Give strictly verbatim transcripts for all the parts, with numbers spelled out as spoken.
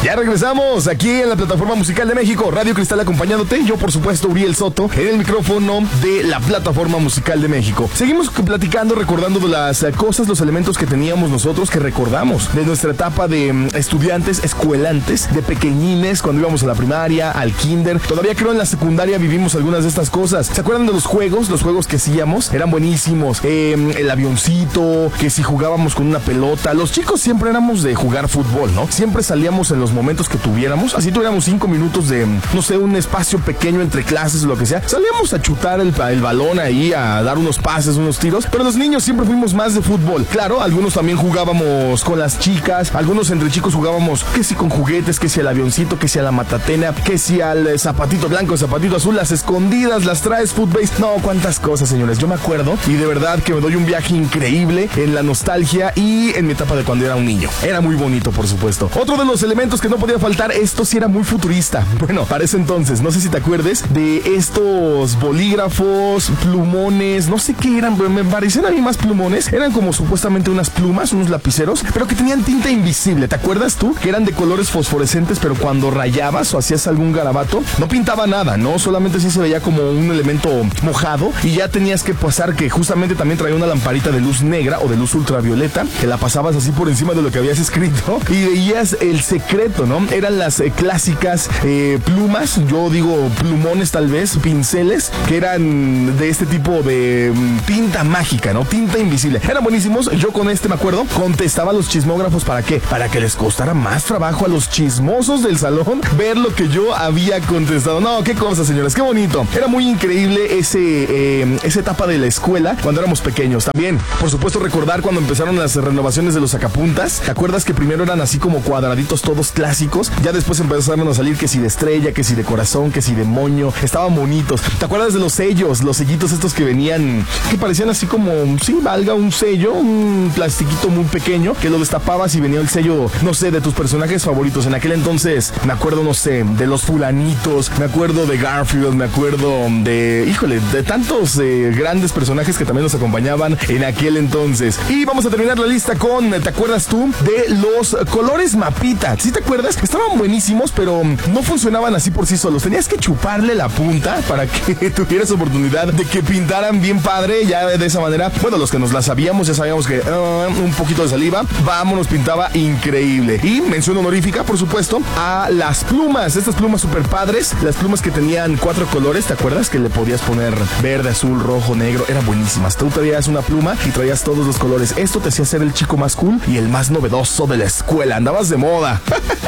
Ya regresamos aquí en la Plataforma Musical de México, Radio Cristal acompañándote. Yo, por supuesto, Uriel Soto, en el micrófono de la Plataforma Musical de México. Seguimos platicando, recordando de las cosas, los elementos que teníamos nosotros, que recordamos de nuestra etapa de estudiantes, escuelantes, de pequeñines, cuando íbamos a la primaria, al kinder. Todavía creo en la secundaria vivimos algunas de estas cosas. ¿Se acuerdan de los juegos? Los juegos que hacíamos eran buenísimos. Eh, el avioncito, que si jugábamos con una pelota. Los chicos siempre éramos de jugar fútbol, ¿no? Siempre salíamos en los momentos que tuviéramos. Así tuviéramos cinco minutos de, no sé, un espacio pequeño entre clases o lo que sea. Salíamos a chutar el, el balón ahí, a dar unos pases, unos tiros. Pero los niños siempre fuimos más de fútbol. Claro, algunos también jugábamos con las chicas. Algunos entre chicos jugábamos que si con juguetes, que si al avioncito, que si a la matatena, que si al eh, zapatito blanco, zapatito azul, las escondidas, las traes, footbase. No, cuántas cosas, señores. Yo me acuerdo y de verdad que me doy un viaje increíble en la nostalgia y en mi etapa de cuando era un niño. Era muy bonito, por supuesto. Otro de los elementos que no podía faltar, esto sí era muy futurista. Bueno, para ese entonces, no sé si te acuerdes de estos bolígrafos, plumones, no sé qué eran, me parecían a mí más plumones. Eran como supuestamente unas plumas, unos lapiceros, pero que tenían tinta invisible. ¿Te acuerdas tú? Que eran de colores fosforescentes, pero cuando rayabas o hacías algún garabato, no pintaba nada, ¿no? Solamente sí se veía como un elemento mojado y ya tenías que pasar que justamente también traía una lamparita de luz negra o de luz ultravioleta, que la pasabas así por encima de lo que habías escrito y veías el secreto, ¿no? Eran las eh, clásicas eh, plumas, yo digo plumones tal vez, pinceles, que eran de este tipo de um, tinta mágica, ¿no? Tinta invisible. Eran buenísimos. Yo con este, me acuerdo, contestaba a los chismógrafos. ¿Para qué? Para que les costara más trabajo a los chismosos del salón ver lo que yo había contestado. No, qué cosa, señores, qué bonito. Era muy increíble ese eh, esa etapa de la escuela cuando éramos pequeños. También, por supuesto, recordar cuando empezaron las renovaciones de los sacapuntas. ¿Te acuerdas que primero eran así como cuadraditos todos clásicos? Ya después empezaron a salir que si de estrella, que si de corazón, que si de moño. Estaban bonitos. ¿Te acuerdas de los sellos? Los sellitos estos que venían, que parecían así como, sí, valga un sello, un plastiquito muy pequeño, que lo destapabas y venía el sello, no sé, de tus personajes favoritos. En aquel entonces, me acuerdo, no sé, de los fulanitos, me acuerdo de Garfield, me acuerdo de, híjole, de tantos eh, grandes personajes que también nos acompañaban en aquel entonces. Y vamos a terminar la lista con, ¿te acuerdas tú? De los colores mapita. ¿Sí te acuerdas? Estaban buenísimos, pero no funcionaban así por sí solos. Tenías que chuparle la punta para que tuvieras oportunidad de que pintaran bien padre, ya de esa manera. Bueno, los que nos la sabíamos, ya sabíamos que uh, un poquito de saliva, vámonos, pintaba increíble. Y mención honorífica, por supuesto, a las plumas, estas plumas super padres, las plumas que tenían cuatro colores, ¿te acuerdas? Que le podías poner verde, azul, rojo, negro, eran buenísimas. Tú traías una pluma y traías todos los colores. Esto te hacía ser el chico más cool y el más novedoso de la escuela. Andabas de moda.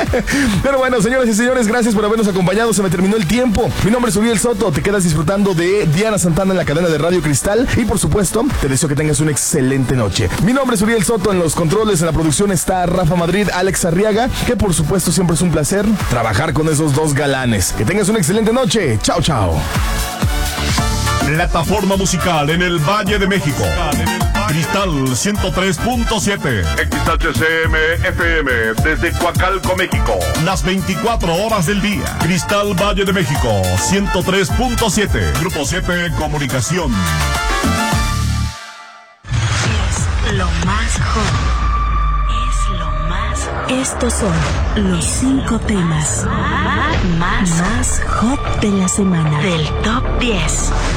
Pero bueno, señoras y señores, gracias por habernos acompañado. Se me terminó el tiempo. Mi nombre es Uriel Soto. Te quedas disfrutando de Diana Santana en la cadena de Radio Cristal. Y por supuesto, te deseo que tengas una excelente noche. Mi nombre es Uriel Soto. En los controles, en la producción está Rafa Madrid, Alex Arriaga, que por supuesto siempre es un placer trabajar con esos dos galanes. Que tengas una excelente noche. Chao, chao. Plataforma musical en el Valle de México. Cristal ciento tres punto siete. X H C M F M desde Coacalco, México. Las veinticuatro horas del día. Cristal Valle de México ciento tres punto siete. Grupo siete Comunicación. Es lo más hot. Es lo más hot. Estos son los cinco temas más, más hot de la semana. Del top diez.